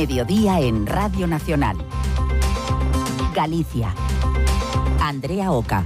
Mediodía en Radio Nacional. Galicia. Andrea Oca.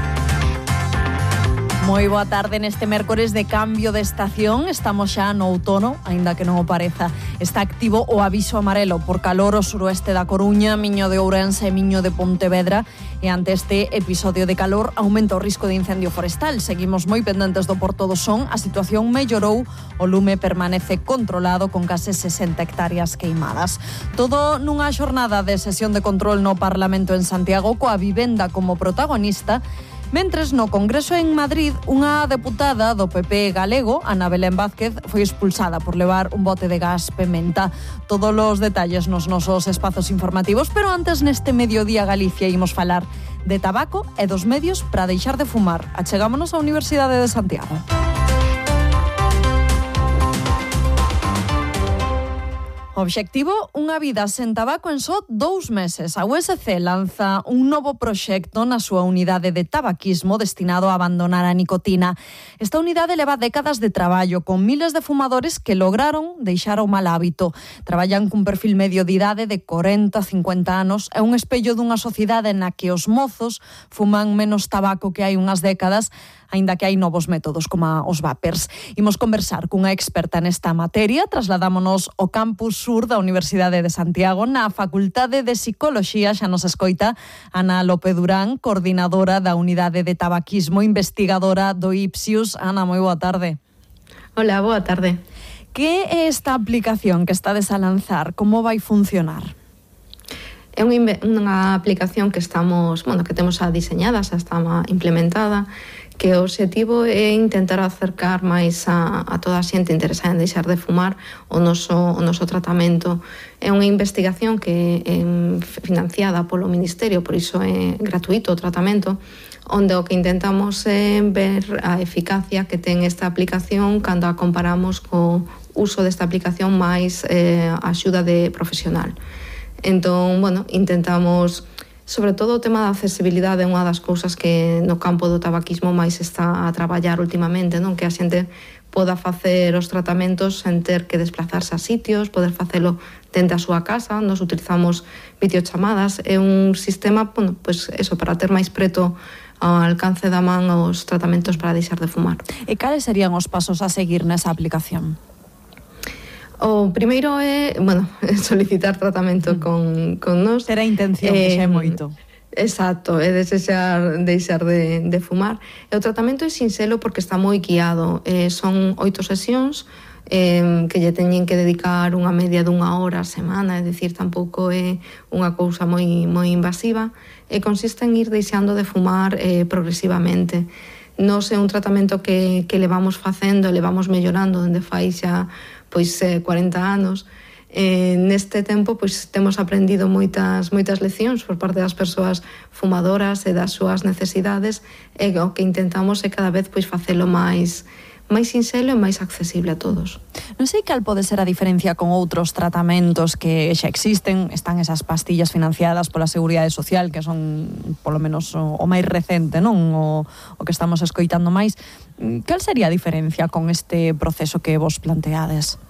Moi boa tarde neste mércores de cambio de estación. Estamos xa no outono, aínda que non o pareza. Está activo o aviso amarelo por calor ao suroeste da Coruña, Miño de Ourense e Miño de Pontevedra. E ante este episodio de calor aumenta o risco de incendio forestal. Seguimos moi pendentes do Porto do Son. A situación mellorou, o lume permanece controlado con case 60 hectáreas queimadas. Todo nunha xornada de sesión de control no Parlamento en Santiago, coa vivenda como protagonista. Mentres no Congreso en Madrid, unha deputada do PP galego, Ana Belén Vázquez, foi expulsada por levar un bote de gas pementa. Todos os detalles nos nosos espazos informativos, pero antes neste Mediodía Galicia imos falar de tabaco e dos medios para deixar de fumar. Achegámonos á Universidade de Santiago. Obxectivo, unha vida sen tabaco en só 2 meses. A USC lanza un novo proxecto na súa unidade de tabaquismo destinado a abandonar a nicotina. Esta unidade leva décadas de traballo con miles de fumadores que lograron deixar o mal hábito. Traballan cun perfil medio de idade de 40-50 anos e un espello dunha sociedade na que os mozos fuman menos tabaco que hai unhas décadas, aínda que hai novos métodos como os vapers. Imos conversar cunha experta nesta materia. Trasladámonos ao campus sur da Universidade de Santiago, na Facultade de Psicoloxía. Xa nos escoita Ana López Durán, coordinadora da Unidade de Tabaquismo, investigadora do Ipsius. Ana, moi boa tarde. Hola, boa tarde. Que é esta aplicación que estades a lanzar? Como vai funcionar? É unha aplicación que temos xa diseñada, xa está implementada, que o obxectivo é intentar acercar máis a toda a xente interesada en deixar de fumar o noso tratamento. É unha investigación que é financiada polo Ministerio, por iso é gratuito o tratamento, onde o que intentamos é ver a eficacia que ten esta aplicación cando a comparamos co uso desta aplicación máis a axuda de profesional. Entón, intentamos, sobre todo o tema da accesibilidade é unha das cousas que no campo do tabaquismo máis está a traballar últimamente, non? Que a xente poda facer os tratamentos sen ter que desplazarse a sitios, poder facelo dentro da súa casa. Nos utilizamos videochamadas, é un sistema, para ter máis preto ao alcance da man os tratamentos para deixar de fumar. E cales serían os pasos a seguir nesa aplicación? O primeiro é, solicitar tratamento con nós. Ter a intención, que xa é moito. Exacto, é deixar de fumar. E o tratamento é sinxelo porque está moi guiado. Son 8 sesións que lle teñen que dedicar unha media dunha hora a semana, é dicir, tampouco é unha cousa moi invasiva, e consiste en ir deixando de fumar progresivamente. Non é un tratamento que levamos facendo, levamos mellorando dende fai xa 40 anos. Neste tempo temos aprendido moitas leccións por parte das persoas fumadoras e das súas necesidades, e o que intentamos é cada vez facelo máis sinxelo e máis accesible a todos. Non sei cal pode ser a diferencia con outros tratamentos que xa existen. Están esas pastillas financiadas pola Seguridade Social, que son polo menos o máis recente, non? O que estamos escoitando máis. Cal sería a diferencia con este proceso que vos planteades?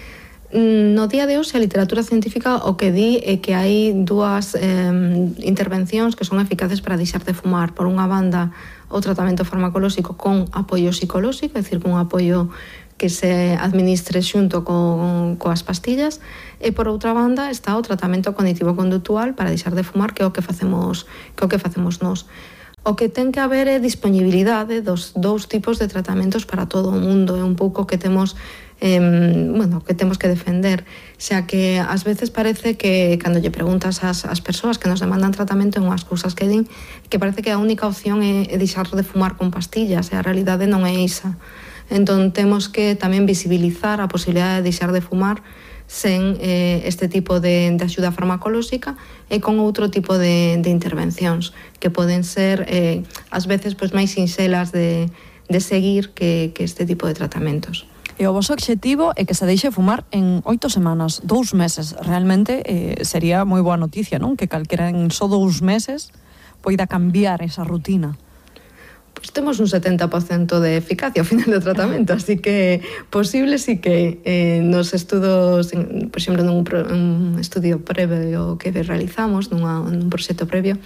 No día de hoxe a literatura científica o que di é que hai dúas intervencións que son eficaces para deixar de fumar. Por unha banda, o tratamento farmacolóxico con apoio psicolóxico, é dicir, con apoio que se administre xunto coas pastillas, e por outra banda está o tratamento cognitivo-conductual para deixar de fumar, que é o que facemos nós. O que ten que haber é disponibilidade dos dous tipos de tratamentos para todo o mundo. É un pouco que temos que defender, xa que ás veces parece que cando lle preguntas ás persoas que nos demandan tratamento en unhas cousas que din, que parece que a única opción é deixar de fumar con pastillas, e a realidade non é esa. Entón temos que tamén visibilizar a posibilidade de deixar de fumar sen este tipo de axuda farmacolóxica e con outro tipo de intervencións que poden ser ás veces máis sinxelas de seguir que este tipo de tratamentos. E o vosso obxectivo é que se deixe fumar en 8 semanas, 2 meses. Realmente sería moi boa noticia, non? Que calquera en só 2 meses poida cambiar esa rutina. pues temos un 70% de eficacia ao final do tratamento, así que posible sí que nos estudos, por exemplo, nun estudio previo que realizamos, nun proxecto previo,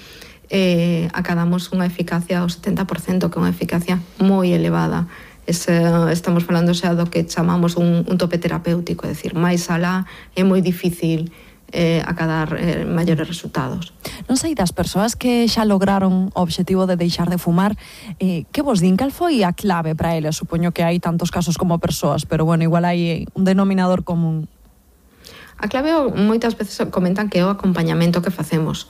acadamos unha eficacia ao 70%, que é unha eficacia moi elevada. Estamos falando xa do que chamamos un tope terapéutico, é dicir, máis alá é moi difícil acadar maiores resultados. Non sei, das persoas que xa lograron o obxectivo de deixar de fumar, que vos din cal foi a clave para eles? Supoño que hai tantos casos como persoas, pero bueno, igual hai un denominador común. A clave, moitas veces comentan que é o acompañamento que facemos.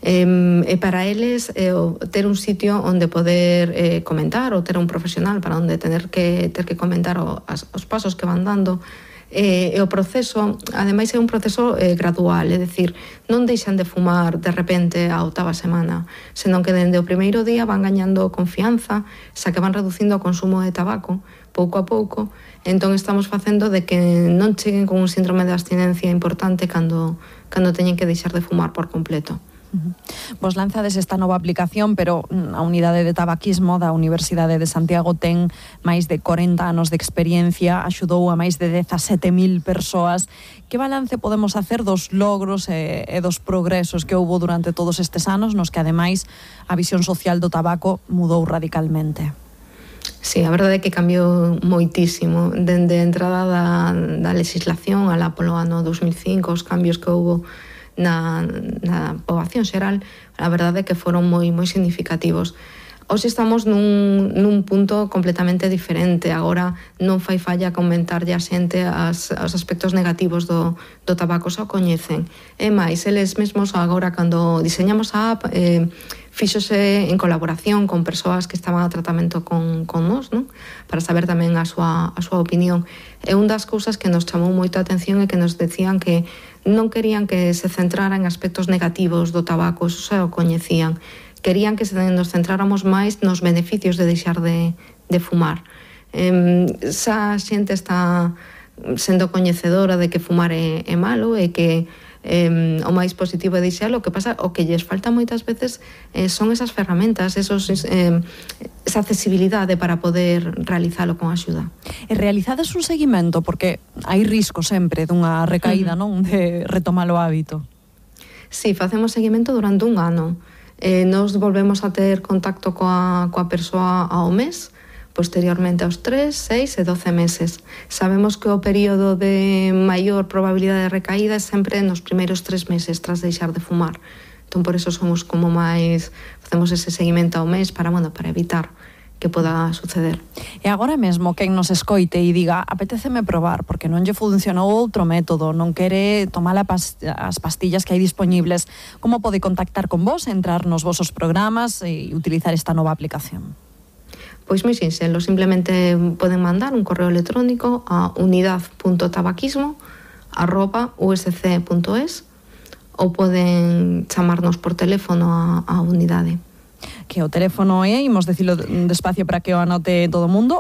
E para eles, ter un sitio onde poder comentar, ou ter un profesional para onde ter que comentar os pasos que van dando. E o proceso, ademais, é un proceso gradual, é dicir, non deixan de fumar de repente a 8ª semana, senón que dende o primeiro día van gañando confianza, xa que van reducindo o consumo de tabaco pouco a pouco. Entón estamos facendo de que non cheguen con un síndrome de abstinencia importante cando teñen que deixar de fumar por completo. Vos lanzades esta nova aplicación, pero a unidade de tabaquismo da Universidade de Santiago ten máis de 40 anos de experiencia, axudou a máis de 17.000 persoas. Que balance podemos hacer dos logros e dos progresos que houbo durante todos estes anos, nos que ademais a visión social do tabaco mudou radicalmente? Sí, a verdade é que cambiou moitísimo dende a entrada da legislación alá polo ano 2005, os cambios que houbo na poboación xeral, a verdade é que foron moi significativos. Hoxe estamos nun punto completamente diferente. Agora non fai falla comentarlle a xente os aspectos negativos do tabaco, xa o coñecen. E máis, eles mesmos agora, cando diseñamos a app, fíxose en colaboración con persoas que estaban a tratamento con nós, non? Para saber tamén a súa opinión. E unha das cousas que nos chamou moito a atención é que nos decían que non querían que se centrara en aspectos negativos do tabaco, eso xa o coñecían. Querían que nos centráramos máis nos beneficios de deixar de fumar. Xa a xente está sendo coñecedora de que fumar é malo e que o máis positivo é deixalo. O que pasa, o que lles falta moitas veces son esas ferramentas, esa accesibilidade para poder realizalo con axuda. E realizades un seguimento, porque hai risco sempre dunha recaída, non? De retomar o hábito. Sí, facemos seguimento durante un ano. Nos volvemos a ter contacto coa persoa ao mes, posteriormente aos 3, 6 e 12 meses. Sabemos que o período de maior probabilidade de recaída é sempre nos primeiros 3 meses tras deixar de fumar. Entón, por eso somos como máis, facemos ese seguimento ao mes para evitar que poda suceder. E agora mesmo, quen nos escoite e diga, apetéceme probar, porque non lle funcionou outro método, non quere tomar as pastillas que hai disponibles, como pode contactar con vos, entrar nos vosos programas e utilizar esta nova aplicación? Pois moi sinxelo, simplemente poden mandar un correo electrónico a unidad.tabaquismo@usc.es ou poden chamarnos por teléfono a unidade. Que o teléfono é, imos dicilo despacio para que o anote todo o mundo,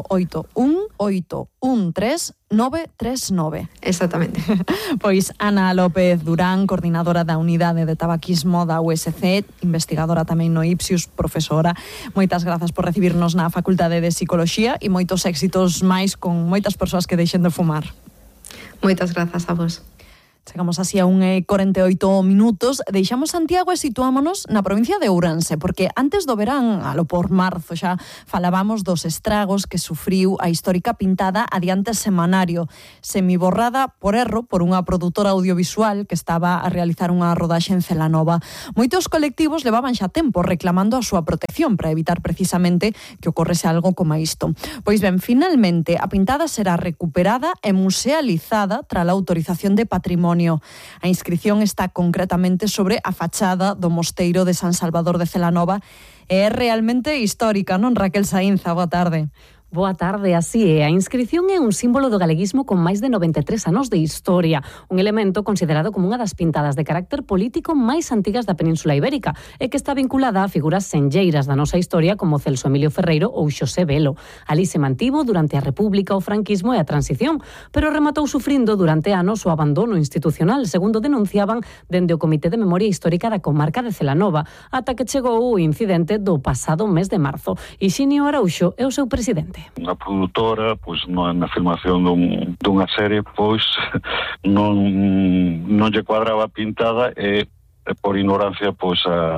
881-813-939. Exactamente. Pois Ana López Durán, coordinadora da Unidade de Tabaquismo da USC, investigadora tamén no Ipsius, profesora. Moitas grazas por recibirnos na Facultade de Psicoloxía e moitos éxitos máis con moitas persoas que deixen de fumar. Moitas grazas a vos. Chegamos así a 1:48 minutos. Deixamos Santiago e situámonos na provincia de Ourense, porque antes do verán, alo por marzo, xa falábamos dos estragos que sufriu a histórica pintada adiante semanario, semiborrada por erro por unha produtora audiovisual que estaba a realizar unha rodaxe en Celanova. Moitos colectivos levaban xa tempo reclamando a súa protección para evitar precisamente que ocorrese algo como isto. Pois ben, finalmente, a pintada será recuperada e musealizada tras a autorización de patrimonio. A inscripción está concretamente sobre a fachada do mosteiro de San Salvador de Celanova e é realmente histórica, non, Raquel Saínza? Boa tarde. Boa tarde, así é. A inscrición é un símbolo do galeguismo con máis de 93 anos de historia, un elemento considerado como unha das pintadas de carácter político máis antigas da Península Ibérica e que está vinculada a figuras senlleiras da nosa historia como Celso Emilio Ferreiro ou Xosé Velo. Ali se mantivo durante a República, o franquismo e a transición, pero rematou sufrindo durante anos o abandono institucional, segundo denunciaban dende o Comité de Memoria Histórica da comarca de Celanova, ata que chegou o incidente do pasado mes de marzo. Hixinio Araúxo é o seu presidente. Unha produtora, pois na filmación dunha serie, pois non lle cuadraba a pintada e por ignorancia, pois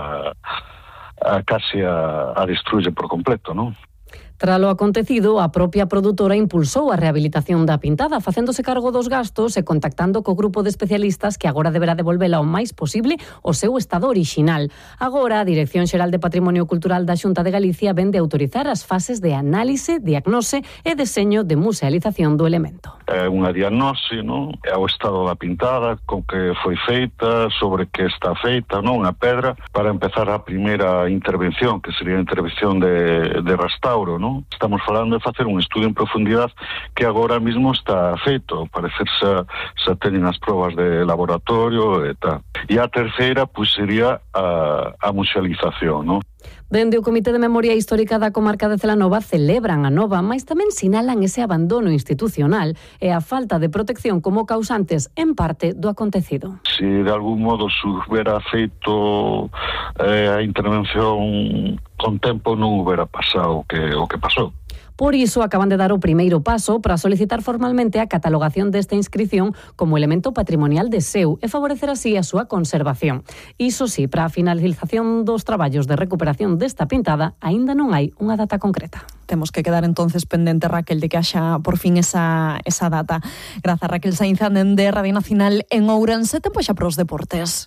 casi a destruye por completo, non? Tralo acontecido, a propia produtora impulsou a rehabilitación da pintada, facéndose cargo dos gastos e contactando co grupo de especialistas que agora deberá devolvela o máis posible ao seu estado orixinal. Agora, a Dirección Xeral de Patrimonio Cultural da Xunta de Galicia vén de autorizar as fases de análise, diagnose e deseño de musealización do elemento. É unha diagnose, non? É o estado da pintada, con que foi feita, sobre que está feita, non? A pedra, para empezar a primeira intervención, que sería a intervención de restauro, non? Estamos falando de facer un estudio en profundidade que agora mismo está feito, parecer se teñen as probas de laboratorio e tal. E a terceira, pois, sería a musealización, non? Dende o Comité de Memoria Histórica da comarca de Celanova celebran a nova, mas tamén sinalan ese abandono institucional e a falta de protección como causantes, en parte, do acontecido. Se de algún modo se hubiera feito a intervención con tempo, non hubiera pasado o que pasou. Por iso acaban de dar o primeiro paso para solicitar formalmente a catalogación desta inscrición como elemento patrimonial de SEU e favorecer así a súa conservación. Iso sí, para a finalización dos traballos de recuperación desta pintada aínda non hai unha data concreta. Temos que quedar entonces pendente, Raquel, de que haxa por fin esa data. Grazas, Raquel Sainz, de Radio Nacional en Ourense. Tempo xa para os deportes.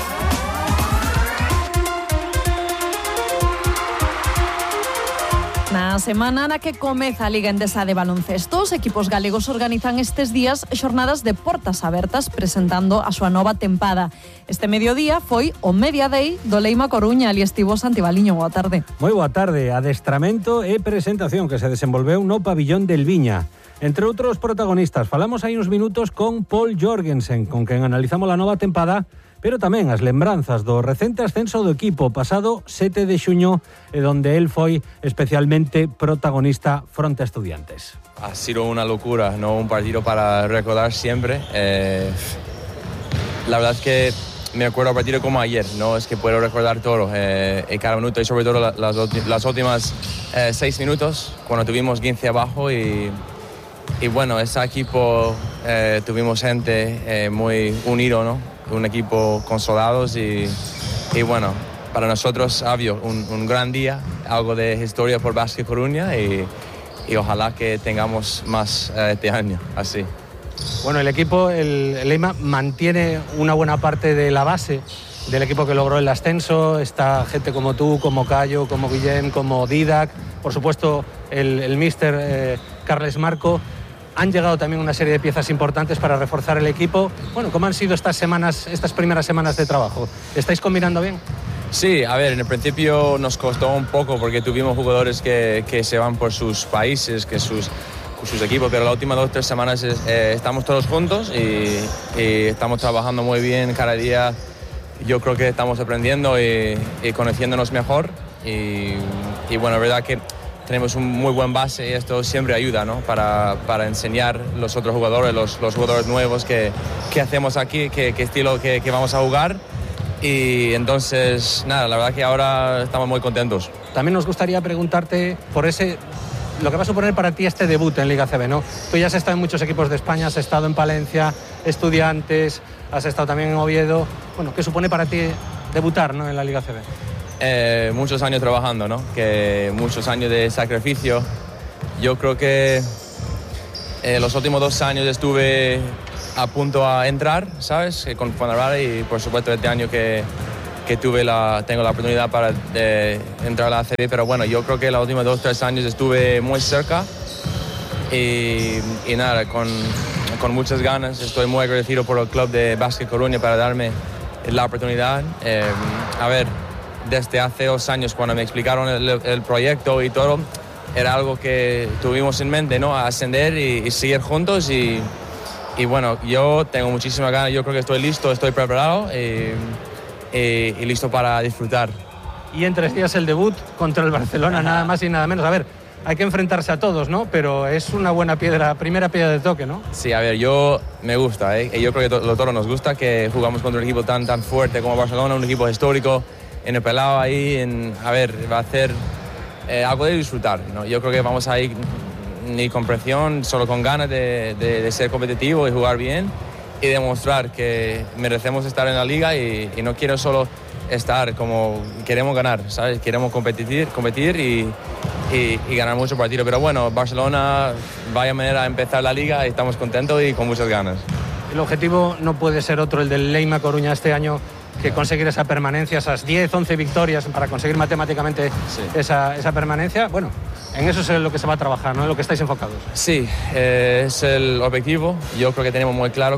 Na semana na que comeza a Liga Endesa de baloncesto, os equipos galegos organizan estes días xornadas de portas abertas presentando a súa nova tempada. Este mediodía foi o Media Day do Leima Coruña. Ali estivo Santi Baliño. Boa tarde. Moi boa tarde. Adestramento e presentación que se desenvolveu no pabillón del Viña. Entre outros protagonistas, falamos hai uns minutos con Paul Jorgensen, con quen analizamos a nova tempada, pero tamén as lembranzas do recente ascenso do equipo pasado 7 de xuño, e donde él foi especialmente protagonista fronte a Estudiantes. Ha sido una locura, ¿no? Un partido para recordar siempre. La verdad es que me acuerdo del partido como ayer, ¿no? Es que puedo recordar todo, cada minuto, y sobre todo las últimas 6 minutos, cuando tuvimos 15 abajo y bueno, ese equipo tuvimos gente muy unido, ¿no? Un equipo con soldados y bueno, para nosotros ha habido un gran día, algo de historia por Básquet Coruña y ojalá que tengamos más este año así. Bueno, el equipo, el Leima, mantiene una buena parte de la base del equipo que logró el ascenso. Está gente como tú, como Cayo, como Guillem, como Didac, por supuesto el míster Carles Marco. Han llegado también una serie de piezas importantes para reforzar el equipo. Bueno, ¿cómo han sido estas primeras semanas de trabajo? ¿Estáis combinando bien? Sí, a ver, en el principio nos costó un poco porque tuvimos jugadores que se van por sus países, sus equipos, pero las últimas 2 o 3 semanas estamos todos juntos y estamos trabajando muy bien cada día. Yo creo que estamos aprendiendo y conociéndonos mejor y bueno, es verdad que tenemos un muy buen base y esto siempre ayuda, ¿no? Para enseñar los otros jugadores, los jugadores nuevos qué hacemos aquí, qué estilo que vamos a jugar. Y entonces, nada, la verdad que ahora estamos muy contentos. También nos gustaría preguntarte por lo que va a suponer para ti este debut en Liga CB, ¿no? Tú ya has estado en muchos equipos de España, has estado en Palencia, Estudiantes, has estado también en Oviedo. Bueno, ¿qué supone para ti debutar, ¿no?, en la Liga CB? Muchos años trabajando, ¿no? Muchos años de sacrificio. Yo creo que los últimos 2 años estuve a punto a entrar, ¿sabes? Con Fuenlabrada y por supuesto este año que tengo la oportunidad para entrar a la ACB, pero bueno, yo creo que los últimos 2 o 3 años estuve muy cerca y nada, con muchas ganas. Estoy muy agradecido por el club de Básquet Coruña para darme la oportunidad. A ver, desde hace 2 años cuando me explicaron el proyecto y todo, era algo que tuvimos en mente, ¿no? A ascender y seguir juntos y bueno, yo tengo muchísimas ganas, yo creo que estoy listo, estoy preparado y listo para disfrutar. Y en 3 días el debut contra el Barcelona, nada más y nada menos. A ver, hay que enfrentarse a todos, ¿no? Pero es una buena primera piedra de toque, ¿no? Sí, a ver, me gusta, y yo creo que a los toros nos gusta que jugamos contra un equipo tan fuerte como Barcelona, un equipo histórico, en el pelado ahí, a ver, va a ser algo de disfrutar, ¿no? Yo creo que vamos a ir ni con presión, solo con ganas de ser competitivo y jugar bien y demostrar que merecemos estar en la liga y no quiero solo estar como queremos ganar, ¿sabes? Queremos competir y ganar muchos partidos. Pero bueno, Barcelona, vaya manera de empezar la liga y estamos contentos y con muchas ganas. El objetivo no puede ser otro, el del Leima Coruña este año, que conseguir esa permanencia, esas 10, 11 victorias para conseguir matemáticamente esa permanencia. Bueno, en eso es lo que se va a trabajar, ¿no? En lo que estáis enfocados. Sí, es el objetivo. Yo creo que tenemos muy claro.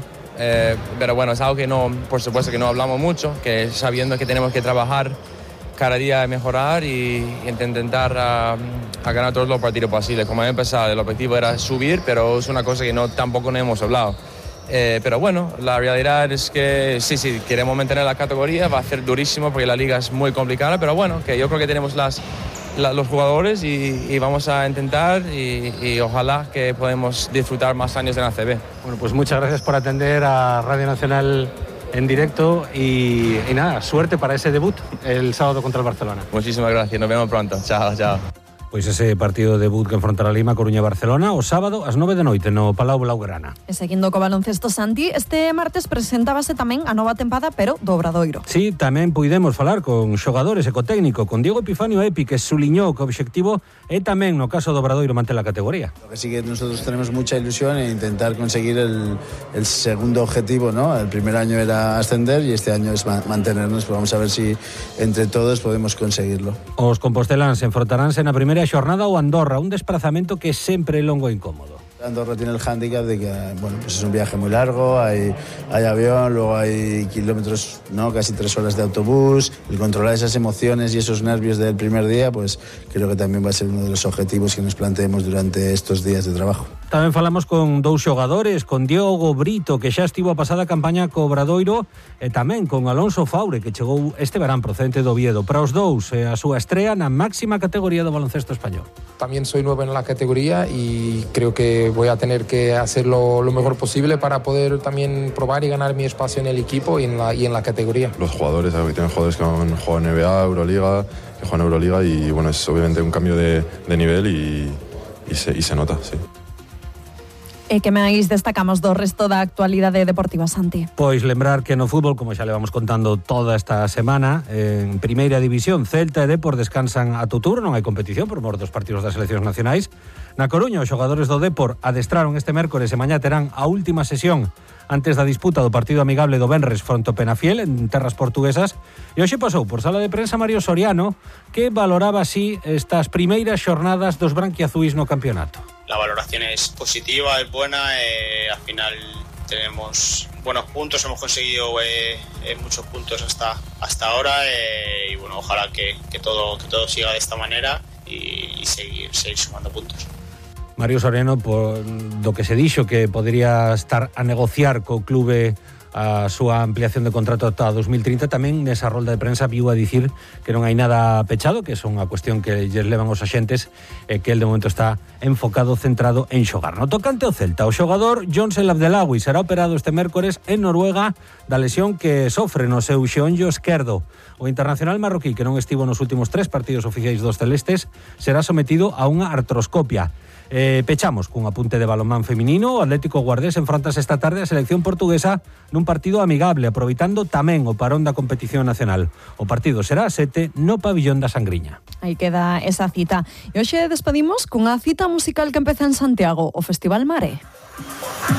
Pero bueno, es algo que no, por supuesto que no hablamos mucho, que sabiendo que tenemos que trabajar cada día mejorar y intentar a ganar todos los partidos posibles. Como he empezado, el objetivo era subir, pero es una cosa que tampoco no hemos hablado. Pero bueno, la realidad es que sí, queremos mantener la categoría, va a ser durísimo porque la liga es muy complicada, pero bueno, que yo creo que tenemos los jugadores y vamos a intentar y ojalá que podamos disfrutar más años en ACB. Bueno, pues muchas gracias por atender a Radio Nacional en directo y nada, suerte para ese debut el sábado contra el Barcelona. Muchísimas gracias, nos vemos pronto. Chao. Pois ese partido de debut que enfrontará Lima, Coruña e Barcelona o sábado ás 9 da noite no Palau Blaugrana. E seguindo co baloncesto, Santi, este martes presentábase tamén a nova tempada, pero do Obradoiro. Sí, tamén puidemos falar con xogadores e co técnico, con Diego Epifanio Epi, que suliñou que o obxectivo é tamén no caso do Obradoiro manter la categoría. Lo que sí que nosotros tenemos mucha ilusión en intentar conseguir el segundo objetivo, ¿no? El primer año era ascender y este año es mantenernos, pero vamos a ver si entre todos podemos conseguirlo. Os composteláns enfrontaránse na primeira xornada o Andorra, un desplazamento que sempre é longo e incómodo. Andorra tiene el hándicap de que bueno, pues es un viaje muy largo, hay avión, luego hay kilómetros, ¿no? Casi 3 horas de autobús. El controlar esas emociones y esos nervios del primer día, pues creo que también va a ser uno de los objetivos que nos planteemos durante estos días de trabajo. Tamén falamos con 2 xogadores, con Diogo Brito, que xa estivo a pasada campaña co Obradoiro, e tamén con Alonso Faure, que chegou este verán procedente do Oviedo. Para os dous, a súa estrea na máxima categoría do baloncesto español. También soy nuevo en la categoría y creo que voy a tener que hacerlo lo mejor posible para poder también probar y ganar mi espacio en el equipo y en la categoría. Los jugadores, tienen jugadores que han jugado en NBA, Euroliga, que juegan Euroliga y bueno, es obviamente un cambio de nivel y se nota, sí. E que máis destacamos do resto da actualidade deportiva, Santi? Pois lembrar que no fútbol, como xa le vamos contando toda esta semana, en Primeira División, Celta e Depor descansan a tutur, non hai competición por mor dos partidos das seleccións nacionais. Na Coruña, os xogadores do Depor adestraron este mércores e mañá terán a última sesión antes da disputa do partido amigable do Venres fronte ao Penafiel en terras portuguesas. E hoxe pasou por sala de prensa Mario Soriano, que valoraba así estas primeiras xornadas dos branquiazuis no campeonato. La valoración es positiva, es buena, al final tenemos buenos puntos, hemos conseguido muchos puntos hasta ahora y bueno, ojalá que todo siga de esta manera y seguir sumando puntos. Mario Soriano, por do que se dixo que podría estar a negociar co clube a súa ampliación de contrato ata 2030, tamén nesa rolda de prensa viu a dicir que non hai nada pechado, que son a cuestión que lles levan os axentes e que el de momento está enfocado, centrado en xogar. No tocante ao Celta, o xogador Jonsel Abdelawi será operado este mércores en Noruega da lesión que sofre no seu xeonllo esquerdo. O internacional marroquí, que non estivo nos últimos 3 partidos oficiais dos celestes, será sometido a unha artroscopia. Pechamos cun apunte de balonmán feminino. O Atlético Guardés enfrontase esta tarde a selección portuguesa nun partido amigable, aproveitando tamén o parón da competición nacional. O partido será a 7 no pabillón da Sangriña. Aí queda esa cita. E hoxe despedimos cunha cita musical que empeza en Santiago, o Festival Mare.